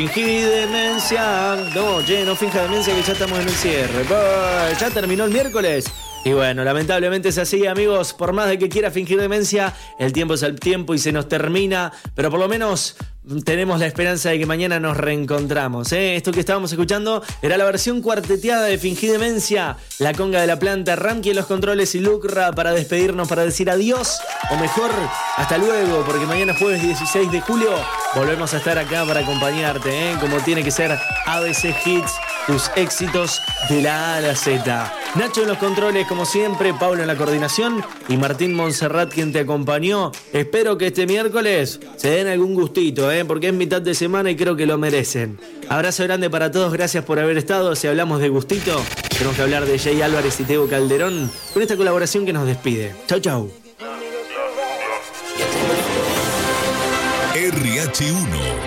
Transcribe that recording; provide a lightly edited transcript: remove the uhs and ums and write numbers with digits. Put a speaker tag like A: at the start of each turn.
A: fingí demencia. No, no finja demencia que ya estamos en el cierre. Ya terminó el miércoles. Y bueno, lamentablemente es así, amigos. Por más de que quiera fingir demencia, el tiempo es el tiempo y se nos termina. Pero por lo menos tenemos la esperanza de que mañana nos reencontramos, ¿eh? Esto que estábamos escuchando era la versión cuarteteada de Fingí Demencia. La conga de la planta, Ramki en los controles y Lucra para despedirnos, para decir adiós. O mejor, hasta luego, porque mañana jueves 16 de julio volvemos a estar acá para acompañarte, ¿eh? Como tiene que ser ABC Hits, tus éxitos de la A a la Z. Nacho en los controles, como siempre, Pablo en la coordinación y Martín Montserrat quien te acompañó. Espero que este miércoles se den algún gustito, porque es mitad de semana y creo que lo merecen. Abrazo grande para todos, gracias por haber estado. Si hablamos de gustito, tenemos que hablar de Jay Álvarez y Tego Calderón con esta colaboración que nos despide. Chau, chau.
B: RH1